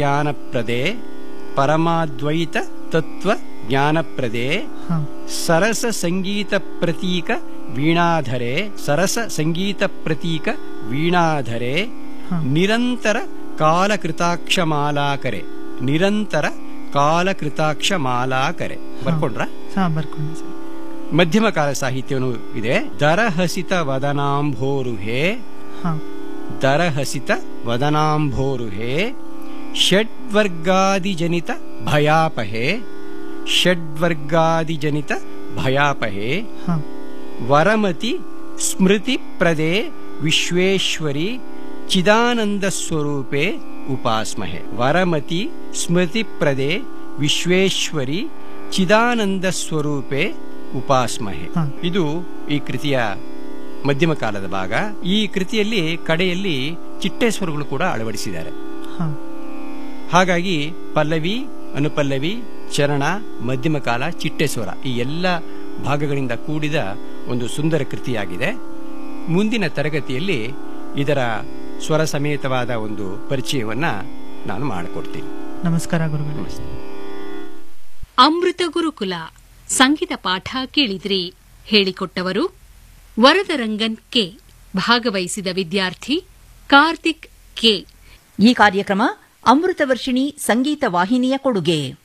ಜ್ಞಾನಪ್ರದೇ ಪರಮಾದ್ವೈತ ತತ್ವ ಜ್ಞಾನಪ್ರದೇ ಸರಸ ಸಂಗೀತ ಪ್ರತೀಕ ವೀಣಾಧರೆ ಸರಸ ಸಂಗೀತ ಪ್ರತೀಕ ವೀಣಾಧರೆ ನಿರಂತರ ಕಾಲಕೃತಾಕ್ಷ ಮಾಲಾಕರೆ ನಿರಂತರ ಕಾಲಕೃತಾಕ್ಷ ಮಾಲಾಕರೆ ಬರ್ಕೊಂಡ್ರ ಮಧ್ಯಮ ಕಾಲ ಸಾಹಿತ್ಯವೂ ಇದೆ. ದರಹಸಿತ ವದನಾಂಭೋರುಹೇ ದರಹಸಿತ ವದನಾಂಭೋರುಹೇ ಷಡ್ವರ್ಗಾದಿಜನಿತ ಭಯಾಪಹೇ ಷಡ್ವರ್ಗಾದಿಜನಿತ ಭಯಾಪಹೇ ವರಮತಿ ಸ್ಮೃತಿ ಪ್ರದೇ ವಿಶ್ವೇಶ್ವರಿ ಚಿದಾನಂದ ಸ್ವರೂಪೇ ಉಪಾಸ್ಮಹೆ ವರಮತಿ ಸ್ಮೃತಿ ಪ್ರದೇ ವಿಶ್ವೇಶ್ವರಿ ಚಿದಾನಂದ ಸ್ವರೂಪೇ ಉಪಾಸ್ಮಹೆ. ಇದು ಈ ಕೃತಿಯ ಮಧ್ಯಮ ಕಾಲದ ಭಾಗ. ಈ ಕೃತಿಯಲ್ಲಿ ಕಡೆಯಲ್ಲಿ ಚಿಟ್ಟೇಶ್ವರಗಳು ಕೂಡ ಅಳವಡಿಸಿದ್ದಾರೆ. ಹಾಗಾಗಿ ಪಲ್ಲವಿ, ಅನುಪಲ್ಲವಿ, ಚರಣ, ಮಧ್ಯಮ ಕಾಲ, ಚಿಟ್ಟೇಶ್ವರ ಈ ಎಲ್ಲ ಭಾಗಗಳಿಂದ ಕೂಡಿದ ಒಂದು ಸುಂದರ ಕೃತಿಯಾಗಿದೆ. ಮುಂದಿನ ತರಗತಿಯಲ್ಲಿ ಇದರ ಸ್ವರ ಸಮೇತವಾದ ಒಂದು ಪರಿಚಯವನ್ನ ನಾನು ಮಾಡಿಕೊಡ್ತೀನಿ. ನಮಸ್ಕಾರ ಗುರುಗಳು. ಅಮೃತ ಗುರುಕುಲ ಸಂಗೀತ ಪಾಠ ಕೇಳಿದ್ರಿ. ಹೇಳಿಕೊಟ್ಟವರು ವರದರಂಗನ್ ಕೆ. ಭಾಗವಹಿಸಿದ ವಿದ್ಯಾರ್ಥಿ ಕಾರ್ತಿಕ್ ಕೆ. ಈ ಕಾರ್ಯಕ್ರಮ ಅಮೃತ ವರ್ಷಿಣಿ ಸಂಗೀತ ವಾಹಿನಿಯ ಕೊಡುಗೆ.